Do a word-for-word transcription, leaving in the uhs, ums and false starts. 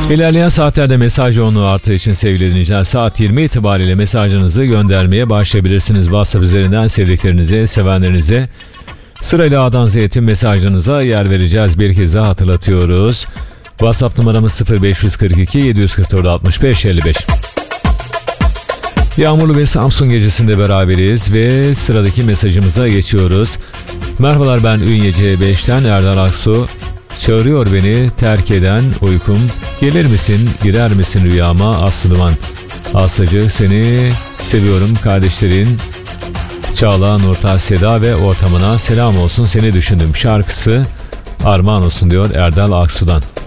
İlerleyen saatlerde mesaj yoğunluğu arttığı için sevgili dinleyiciler, saat yirmi itibariyle mesajınızı göndermeye başlayabilirsiniz. WhatsApp üzerinden sevdiklerinize, sevenlerinize sırayla A'dan Z'ye tüm mesajlarınıza yer vereceğiz. Bir kez daha hatırlatıyoruz. WhatsApp numaramız sıfır beş kırk iki yedi kırk dört altmış beş elli beş. Yağmurlu bir Samsun gecesinde beraberiz ve sıradaki mesajımıza geçiyoruz. Merhabalar, ben Ünye C beşten Erdal Aksu. Çağırıyor beni terk eden uykum. Gelir misin, girer misin rüyama Aslı Duman. Aslıcı, seni seviyorum kardeşlerin Çağla, Nurtaş, Seda ve ortamına selam olsun, seni düşündüm şarkısı armağan olsun diyor Erdal Aksu'dan.